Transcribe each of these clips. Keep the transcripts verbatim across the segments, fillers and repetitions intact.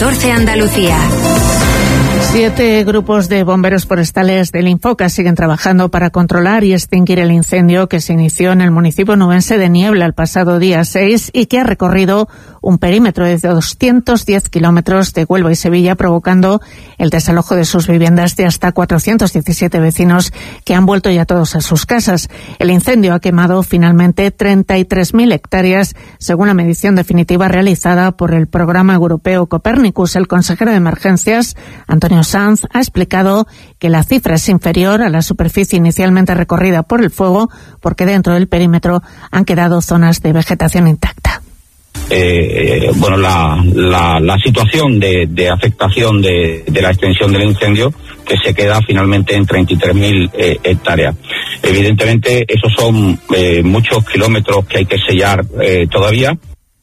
catorce Andalucía. Siete grupos de bomberos forestales del Infoca siguen trabajando para controlar y extinguir el incendio que se inició en el municipio nubense de Niebla el pasado día seis y que ha recorrido un perímetro de doscientos diez kilómetros de Huelva y Sevilla, provocando el desalojo de sus viviendas de hasta cuatrocientos diecisiete vecinos que han vuelto ya todos a sus casas. El incendio ha quemado finalmente treinta y tres mil hectáreas, según la medición definitiva realizada por el programa europeo Copernicus. El consejero de Emergencias, Antonio Sanz, ha explicado que la cifra es inferior a la superficie inicialmente recorrida por el fuego, porque dentro del perímetro han quedado zonas de vegetación intacta. Eh, bueno, la, la, la situación de, de afectación de, de la extensión del incendio, que se queda finalmente en treinta y tres mil eh, hectáreas. Evidentemente, esos son eh, muchos kilómetros que hay que sellar eh, todavía.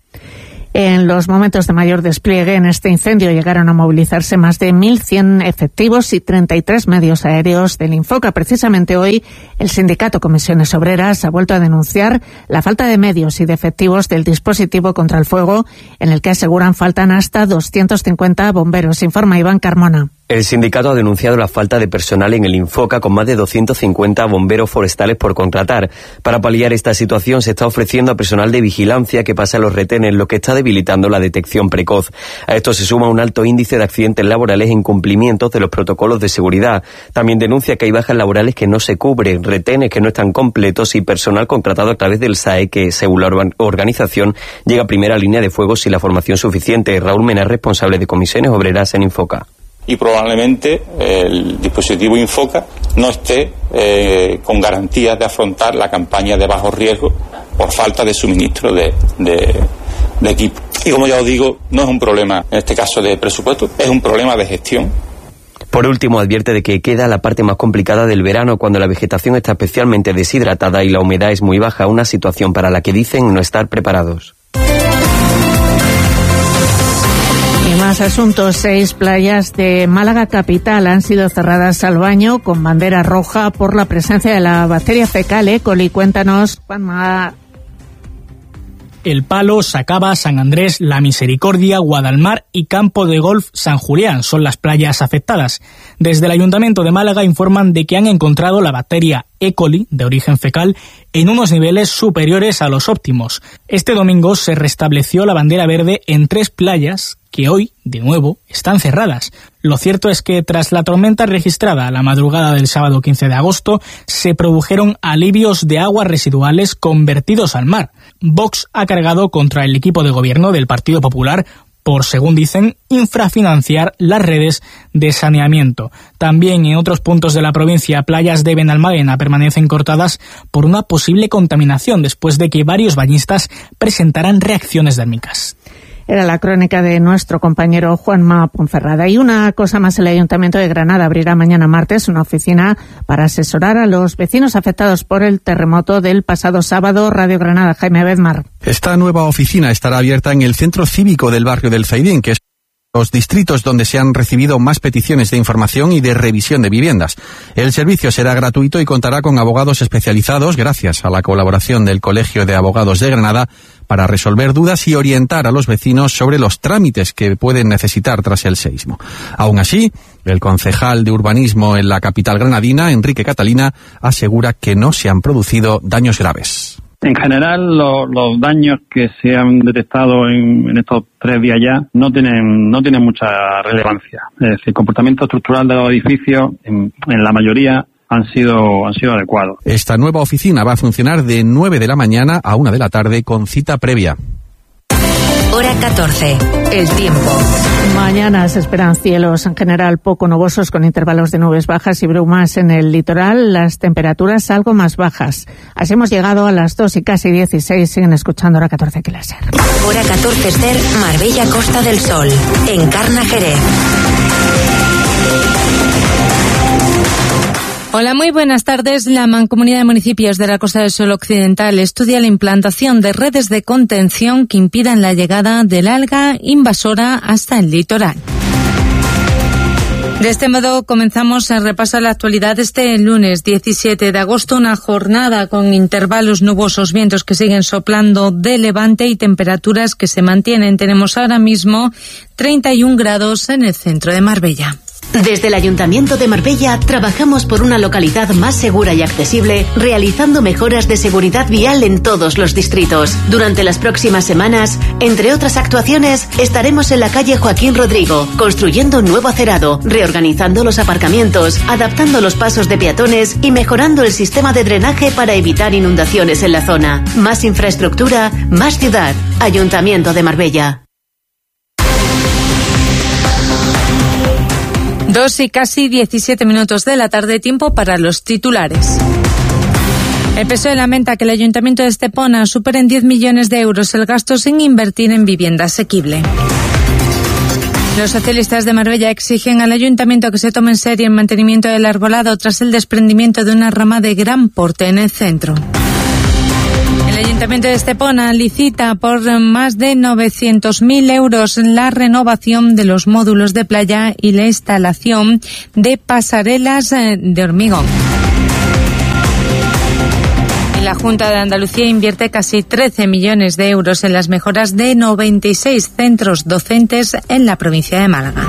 En los momentos de mayor despliegue en este incendio llegaron a movilizarse más de mil cien efectivos y treinta y tres medios aéreos del Infoca. Precisamente hoy, el sindicato Comisiones Obreras ha vuelto a denunciar la falta de medios y de efectivos del dispositivo contra el fuego, en el que aseguran faltan hasta doscientos cincuenta bomberos, informa Iván Carmona. El sindicato ha denunciado la falta de personal en el Infoca, con más de doscientos cincuenta bomberos forestales por contratar. Para paliar esta situación se está ofreciendo a personal de vigilancia que pasa los retenes, lo que está debilitando la detección precoz. A esto se suma un alto índice de accidentes laborales e incumplimientos de los protocolos de seguridad. También denuncia que hay bajas laborales que no se cubren, retenes que no están completos y personal contratado a través del S A E que, según la organización, llega a primera línea de fuego sin la formación suficiente. Raúl Mena, responsable de Comisiones Obreras en Infoca. Y probablemente el dispositivo Infoca no esté eh, con garantías de afrontar la campaña de bajo riesgo por falta de suministro de, de, de equipo. Y como ya os digo, no es un problema en este caso de presupuesto, es un problema de gestión. Por último, advierte de que queda la parte más complicada del verano, cuando la vegetación está especialmente deshidratada y la humedad es muy baja, una situación para la que dicen no estar preparados. Y más asuntos. Seis playas de Málaga capital han sido cerradas al baño con bandera roja por la presencia de la bacteria fecal E. coli. Cuéntanos, Juanma. El Palo, Sacaba, San Andrés, La Misericordia, Guadalmar y Campo de Golf San Julián son las playas afectadas. Desde el Ayuntamiento de Málaga informan de que han encontrado la bacteria E. coli, de origen fecal, en unos niveles superiores a los óptimos. Este domingo se restableció la bandera verde en tres playas que hoy, de nuevo, están cerradas. Lo cierto es que tras la tormenta registrada a la madrugada del sábado quince de agosto, se produjeron alivios de aguas residuales convertidos al mar. Vox ha cargado contra el equipo de gobierno del Partido Popular por, según dicen, infrafinanciar las redes de saneamiento. También en otros puntos de la provincia, playas de Benalmádena permanecen cortadas por una posible contaminación después de que varios bañistas presentaran reacciones dérmicas. Era la crónica de nuestro compañero Juanma Ponferrada. Y una cosa más, el Ayuntamiento de Granada abrirá mañana martes una oficina para asesorar a los vecinos afectados por el terremoto del pasado sábado. Radio Granada, Jaime Bedmar. Esta nueva oficina estará abierta en el centro cívico del barrio del Zaidín, que es los distritos donde se han recibido más peticiones de información y de revisión de viviendas. El servicio será gratuito y contará con abogados especializados, gracias a la colaboración del Colegio de Abogados de Granada, para resolver dudas y orientar a los vecinos sobre los trámites que pueden necesitar tras el seísmo. Aún así, el concejal de urbanismo en la capital granadina, Enrique Catalina, asegura que no se han producido daños graves. En general, lo, los daños que se han detectado en, en estos tres días ya no tienen no tienen mucha relevancia. Es decir, el comportamiento estructural de los edificios, en, en la mayoría, han sido han sido adecuados. Esta nueva oficina va a funcionar de nueve de la mañana a una de la tarde con cita previa. Hora catorce. El tiempo. Mañana se esperan cielos en general poco nubosos con intervalos de nubes bajas y brumas en el litoral. Las temperaturas algo más bajas. Así hemos llegado a las dos y casi dieciséis. Siguen escuchando Hora catorce que la Ser. Hora catorce Ser, Marbella, Costa del Sol. Encarna, Jerez. Hola, muy buenas tardes. La Mancomunidad de Municipios de la Costa del Sol Occidental estudia la implantación de redes de contención que impidan la llegada del alga invasora hasta el litoral. De este modo comenzamos a repasar la actualidad este lunes diecisiete de agosto, una jornada con intervalos nubosos, vientos que siguen soplando de levante y temperaturas que se mantienen. Tenemos ahora mismo treinta y un grados en el centro de Marbella. Desde el Ayuntamiento de Marbella trabajamos por una localidad más segura y accesible, realizando mejoras de seguridad vial en todos los distritos. Durante las próximas semanas, entre otras actuaciones, estaremos en la calle Joaquín Rodrigo, construyendo un nuevo acerado, reorganizando los aparcamientos, adaptando los pasos de peatones y mejorando el sistema de drenaje para evitar inundaciones en la zona. Más infraestructura, más ciudad. Ayuntamiento de Marbella. Dos y casi diecisiete minutos de la tarde, tiempo para los titulares. El P S O E lamenta que el Ayuntamiento de Estepona supere en diez millones de euros el gasto sin invertir en vivienda asequible. Los socialistas de Marbella exigen al Ayuntamiento que se tome en serio el mantenimiento del arbolado tras el desprendimiento de una rama de gran porte en el centro. El Ayuntamiento de Estepona licita por más de novecientos mil euros la renovación de los módulos de playa y la instalación de pasarelas de hormigón. Y la Junta de Andalucía invierte casi trece millones de euros en las mejoras de noventa y seis centros docentes en la provincia de Málaga.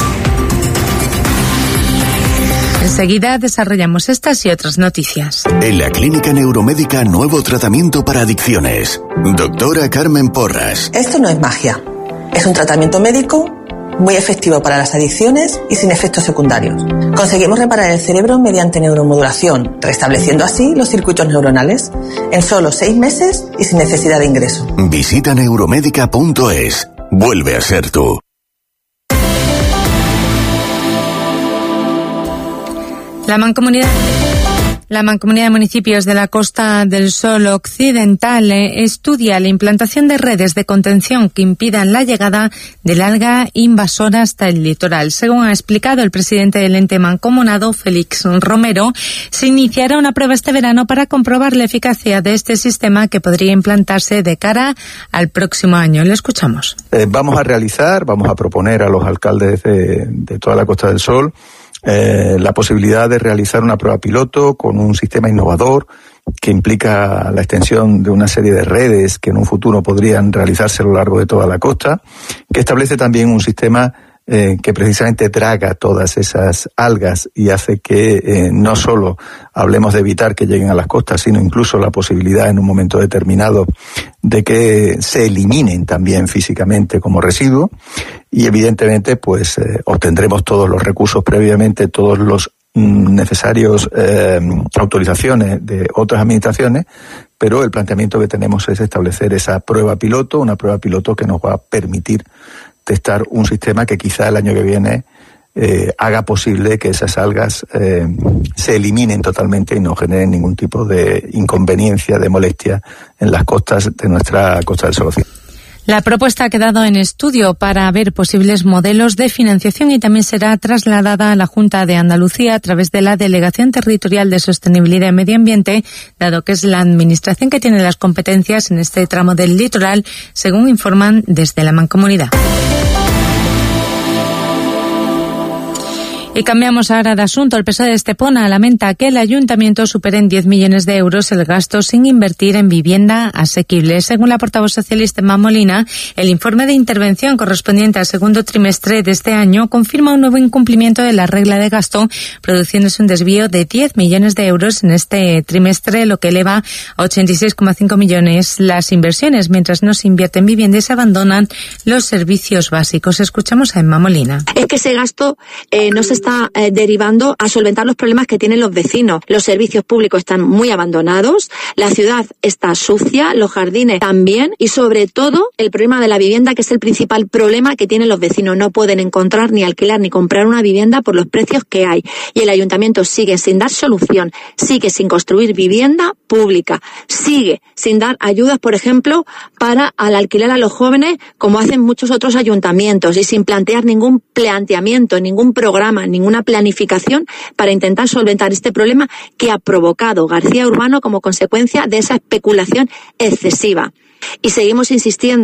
Enseguida desarrollamos estas y otras noticias. En la Clínica Neuromédica, nuevo tratamiento para adicciones. Doctora Carmen Porras. Esto no es magia. Es un tratamiento médico muy efectivo para las adicciones y sin efectos secundarios. Conseguimos reparar el cerebro mediante neuromodulación, restableciendo así los circuitos neuronales en solo seis meses y sin necesidad de ingreso. Visita neuromédica punto es. Vuelve a ser tú. La Mancomunidad, la Mancomunidad de Municipios de la Costa del Sol Occidental eh, estudia la implantación de redes de contención que impidan la llegada del alga invasora hasta el litoral. Según ha explicado el presidente del ente mancomunado, Félix Romero, se iniciará una prueba este verano para comprobar la eficacia de este sistema que podría implantarse de cara al próximo año. Le escuchamos. Eh, vamos a realizar, vamos a proponer a los alcaldes de, de toda la Costa del Sol Eh, la posibilidad de realizar una prueba piloto con un sistema innovador que implica la extensión de una serie de redes que en un futuro podrían realizarse a lo largo de toda la costa, que establece también un sistema eh, que precisamente traga todas esas algas y hace que eh, no solo hablemos de evitar que lleguen a las costas, sino incluso la posibilidad en un momento determinado de que se eliminen también físicamente como residuo. Y evidentemente pues eh, obtendremos todos los recursos previamente, todos los mm, necesarios eh, autorizaciones de otras administraciones, pero el planteamiento que tenemos es establecer esa prueba piloto, una prueba piloto que nos va a permitir testar un sistema que quizá el año que viene eh, haga posible que esas algas eh, se eliminen totalmente y no generen ningún tipo de inconveniencia, de molestia en las costas de nuestra Costa del Sol Occidental. La propuesta ha quedado en estudio para ver posibles modelos de financiación y también será trasladada a la Junta de Andalucía a través de la Delegación Territorial de Sostenibilidad y Medio Ambiente, dado que es la administración que tiene las competencias en este tramo del litoral, según informan desde la Mancomunidad. Y cambiamos ahora de asunto. El P S O E de Estepona lamenta que el Ayuntamiento supere en diez millones de euros el gasto sin invertir en vivienda asequible. Según la portavoz socialista Emma Molina, el informe de intervención correspondiente al segundo trimestre de este año confirma un nuevo incumplimiento de la regla de gasto, produciéndose un desvío de diez millones de euros en este trimestre, lo que eleva a ochenta y seis coma cinco millones las inversiones, mientras no se invierte en vivienda y se abandonan los servicios básicos. Escuchamos a Emma Molina. Es que ese gasto eh, no se está eh, derivando a solventar los problemas que tienen los vecinos. Los servicios públicos están muy abandonados, la ciudad está sucia, los jardines también, y sobre todo el problema de la vivienda, que es el principal problema que tienen los vecinos. No pueden encontrar ni alquilar ni comprar una vivienda por los precios que hay. Y el ayuntamiento sigue sin dar solución, sigue sin construir vivienda pública, sigue sin dar ayudas, por ejemplo, para al alquiler a los jóvenes, como hacen muchos otros ayuntamientos, y sin plantear ningún planteamiento, ningún programa, ninguna planificación para intentar solventar este problema que ha provocado García Urbano como consecuencia de esa especulación excesiva. Y seguimos insistiendo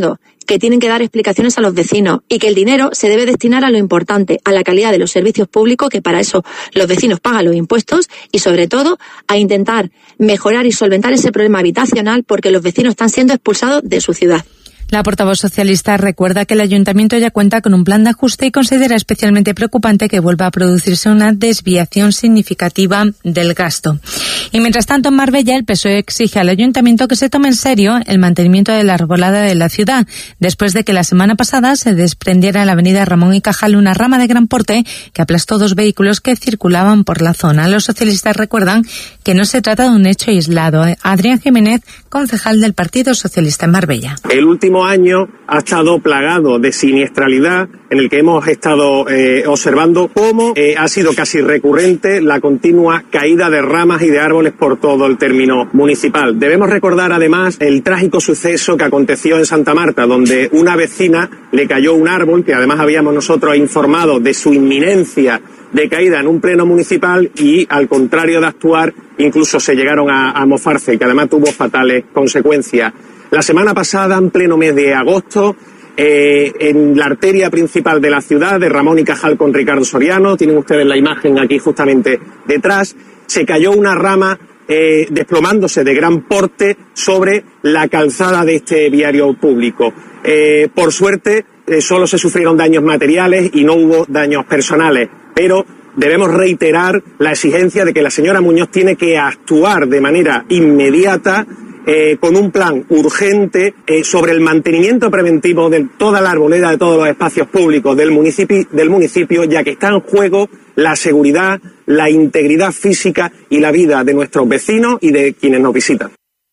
que tienen que dar explicaciones a los vecinos y que el dinero se debe destinar a lo importante, a la calidad de los servicios públicos, que para eso los vecinos pagan los impuestos, y sobre todo a intentar mejorar y solventar ese problema habitacional, porque los vecinos están siendo expulsados de su ciudad. La portavoz socialista recuerda que el ayuntamiento ya cuenta con un plan de ajuste y considera especialmente preocupante que vuelva a producirse una desviación significativa del gasto. Y mientras tanto, en Marbella, el P S O E exige al ayuntamiento que se tome en serio el mantenimiento de la arbolada de la ciudad, después de que la semana pasada se desprendiera en la avenida Ramón y Cajal una rama de gran porte que aplastó dos vehículos que circulaban por la zona. Los socialistas recuerdan que no se trata de un hecho aislado. Adrián Jiménez, concejal del Partido Socialista en Marbella. El último año ha estado plagado de siniestralidad, en el que hemos estado eh, observando cómo eh, ha sido casi recurrente la continua caída de ramas y de árboles por todo el término municipal. Debemos recordar además el trágico suceso que aconteció en Santa Marta, donde una vecina le cayó un árbol, que además habíamos nosotros informado de su inminencia de caída en un pleno municipal, y al contrario de actuar, incluso se llegaron a, a mofarse, que además tuvo fatales consecuencias. La semana pasada, en pleno mes de agosto, eh, en la arteria principal de la ciudad, de Ramón y Cajal con Ricardo Soriano, tienen ustedes la imagen aquí justamente detrás, se cayó una rama eh, desplomándose de gran porte sobre la calzada de este viario público. Eh, por suerte, eh, solo se sufrieron daños materiales y no hubo daños personales, pero debemos reiterar la exigencia de que la señora Muñoz tiene que actuar de manera inmediata, Eh, con un plan urgente eh, sobre el mantenimiento preventivo de toda la arboleda, de todos los espacios públicos del municipio, del municipio, ya que está en juego la seguridad, la integridad física y la vida de nuestros vecinos y de quienes nos visitan.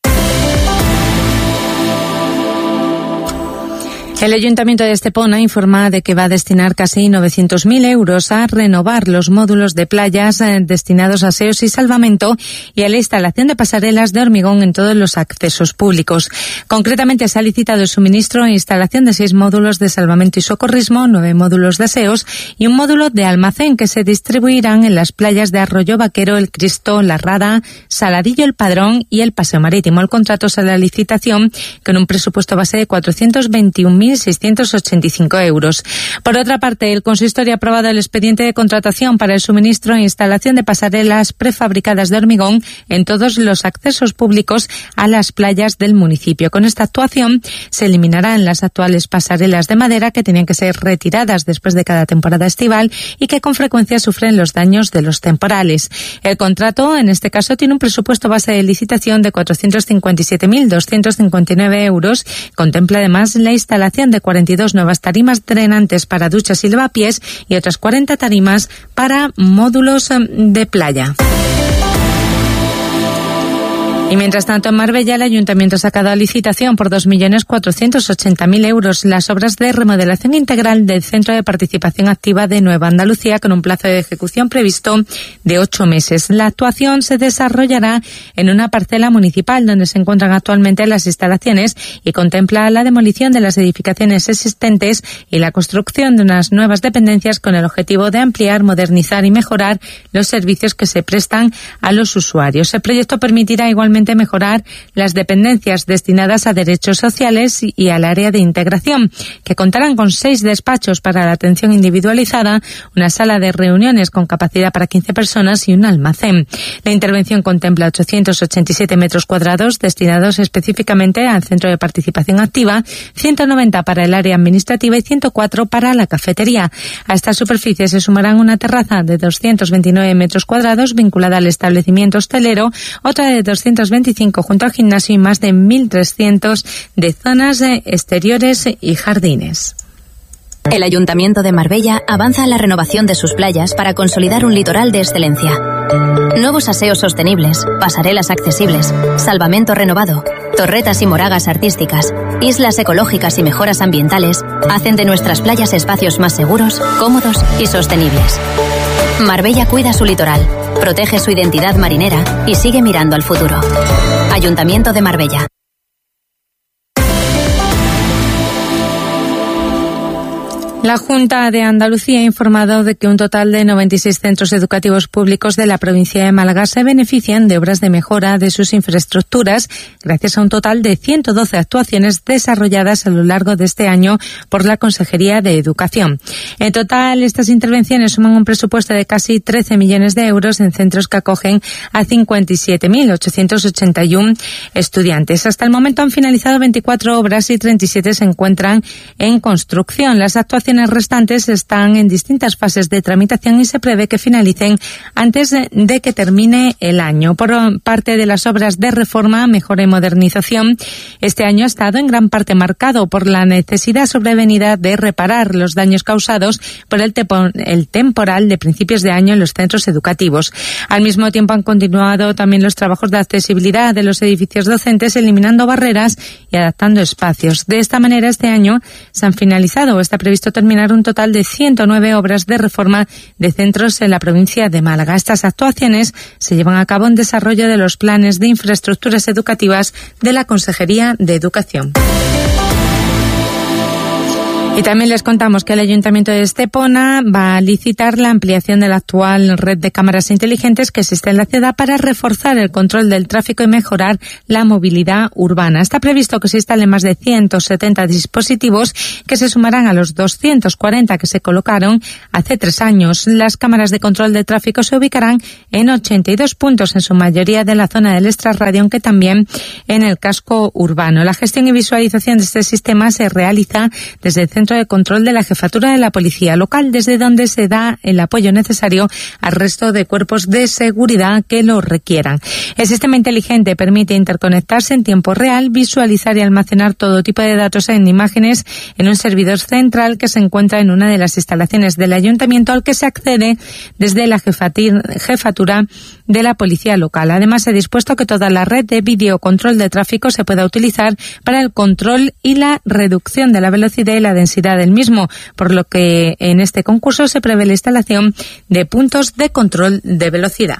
El Ayuntamiento de Estepona informa de que va a destinar casi novecientos mil euros a renovar los módulos de playas eh, destinados a aseos y salvamento y a la instalación de pasarelas de hormigón en todos los accesos públicos. Concretamente, se ha licitado el suministro e instalación de seis módulos de salvamento y socorrismo, nueve módulos de aseos y un módulo de almacén que se distribuirán en las playas de Arroyo Vaquero, El Cristo, La Rada, Saladillo, El Padrón y el Paseo Marítimo. El contrato sale a la licitación con un presupuesto base de cuatrocientos veintiún mil seiscientos ochenta y cinco euros. Por otra parte, el consistorio ha aprobado el expediente de contratación para el suministro e instalación de pasarelas prefabricadas de hormigón en todos los accesos públicos a las playas del municipio. Con esta actuación se eliminarán las actuales pasarelas de madera que tenían que ser retiradas después de cada temporada estival y que con frecuencia sufren los daños de los temporales. El contrato, en este caso, tiene un presupuesto base de licitación de cuatrocientos cincuenta y siete mil doscientos cincuenta y nueve euros. Contempla además la instalación de cuarenta y dos nuevas tarimas drenantes para duchas y lavapiés y otras cuarenta tarimas para módulos de playa. Y mientras tanto, en Marbella, el Ayuntamiento ha sacado a licitación por dos millones cuatrocientos ochenta mil euros las obras de remodelación integral del Centro de Participación Activa de Nueva Andalucía, con un plazo de ejecución previsto de ocho meses. La actuación se desarrollará en una parcela municipal donde se encuentran actualmente las instalaciones y contempla la demolición de las edificaciones existentes y la construcción de unas nuevas dependencias con el objetivo de ampliar, modernizar y mejorar los servicios que se prestan a los usuarios. El proyecto permitirá igualmente mejorar las dependencias destinadas a derechos sociales y al área de integración, que contarán con seis despachos para la atención individualizada, una sala de reuniones con capacidad para quince personas y un almacén. La intervención contempla ochocientos ochenta y siete metros cuadrados destinados específicamente al Centro de Participación Activa, ciento noventa para el área administrativa y ciento cuatro para la cafetería. A esta superficie se sumarán una terraza de doscientos veintinueve metros cuadrados vinculada al establecimiento hostelero, otra de doscientos veinticinco junto al gimnasio y más de mil trescientos de zonas exteriores y jardines. El Ayuntamiento de Marbella avanza en la renovación de sus playas para consolidar un litoral de excelencia. Nuevos aseos sostenibles, pasarelas accesibles, salvamento renovado, torretas y moragas artísticas, islas ecológicas y mejoras ambientales hacen de nuestras playas espacios más seguros, cómodos y sostenibles. Marbella cuida su litoral, protege su identidad marinera y sigue mirando al futuro. Ayuntamiento de Marbella. La Junta de Andalucía ha informado de que un total de noventa y seis centros educativos públicos de la provincia de Málaga se benefician de obras de mejora de sus infraestructuras gracias a un total de ciento doce actuaciones desarrolladas a lo largo de este año por la Consejería de Educación. En total, estas intervenciones suman un presupuesto de casi trece millones de euros en centros que acogen a cincuenta y siete mil ochocientos ochenta y uno estudiantes. Hasta el momento han finalizado veinticuatro obras y treinta y siete se encuentran en construcción. Las actuaciones restantes están en distintas fases de tramitación y se prevé que finalicen antes de, de que termine el año. Por parte de las obras de reforma, mejora y modernización, este año ha estado en gran parte marcado por la necesidad sobrevenida de reparar los daños causados por el, tepo, el temporal de principios de año en los centros educativos. Al mismo tiempo han continuado también los trabajos de accesibilidad de los edificios docentes, eliminando barreras y adaptando espacios. De esta manera, este año se han finalizado o está previsto terminar un total de ciento nueve obras de reforma de centros en la provincia de Málaga. Estas actuaciones se llevan a cabo en desarrollo de los planes de infraestructuras educativas de la Consejería de Educación. Y también les contamos que el Ayuntamiento de Estepona va a licitar la ampliación de la actual red de cámaras inteligentes que existe en la ciudad para reforzar el control del tráfico y mejorar la movilidad urbana. Está previsto que se instalen más de ciento setenta dispositivos que se sumarán a los doscientos cuarenta que se colocaron hace tres años. Las cámaras de control de tráfico se ubicarán en ochenta y dos puntos, en su mayoría de la zona del extrarradio, aunque también en el casco urbano. La gestión y visualización de este sistema se realiza desde el Centro de Control de la Jefatura de la Policía Local, desde donde se da el apoyo necesario al resto de cuerpos de seguridad que lo requieran. El sistema inteligente permite interconectarse en tiempo real, visualizar y almacenar todo tipo de datos en imágenes en un servidor central que se encuentra en una de las instalaciones del Ayuntamiento, al que se accede desde la Jefatura de la Policía Local. Además, se ha dispuesto que toda la red de videocontrol de tráfico se pueda utilizar para el control y la reducción de la velocidad y la densidad del mismo, por lo que en este concurso se prevé la instalación de puntos de control de velocidad.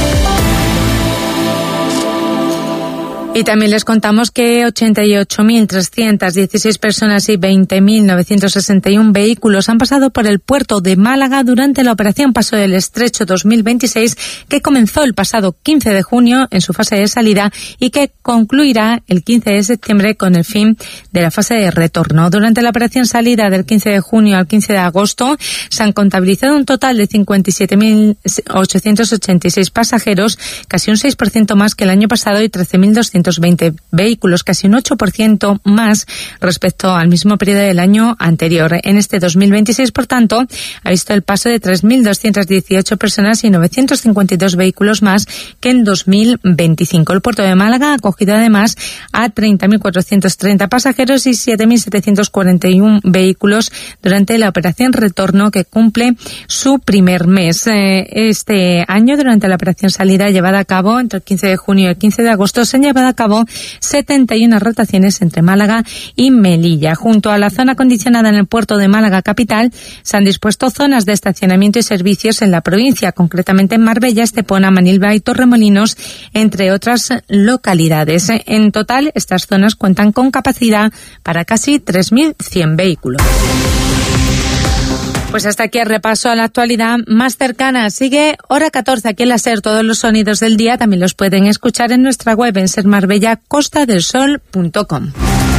Y también les contamos que ochenta y ocho mil trescientas dieciséis personas y veinte mil novecientos sesenta y uno vehículos han pasado por el puerto de Málaga durante la operación Paso del Estrecho dos mil veintiséis, que comenzó el pasado quince de junio en su fase de salida y que concluirá el quince de septiembre con el fin de la fase de retorno. Durante la operación salida del quince de junio al quince de agosto se han contabilizado un total de cincuenta y siete mil ochocientos ochenta y seis pasajeros, casi un seis por ciento más que el año pasado, y trece mil doscientos veinte vehículos, casi un ocho por ciento más respecto al mismo periodo del año anterior. En este dos mil veintiséis, por tanto, ha visto el paso de tres mil doscientas dieciocho personas y novecientos cincuenta y dos vehículos más que en dos mil veinticinco. El puerto de Málaga ha acogido además a treinta mil cuatrocientos treinta pasajeros y siete mil setecientos cuarenta y uno vehículos durante la operación retorno, que cumple su primer mes. Este año, durante la operación salida llevada a cabo entre el quince de junio y el quince de agosto, se han llevado a cabo setenta y una rotaciones entre Málaga y Melilla. Junto a la zona acondicionada en el puerto de Málaga capital, se han dispuesto zonas de estacionamiento y servicios en la provincia, concretamente en Marbella, Estepona, Manilva y Torremolinos, entre otras localidades. En total, estas zonas cuentan con capacidad para casi tres mil cien vehículos. Pues hasta aquí el repaso a la actualidad más cercana. Sigue hora catorce aquí en la SER. Todos los sonidos del día también los pueden escuchar en nuestra web en ser marbella costa del sol punto com.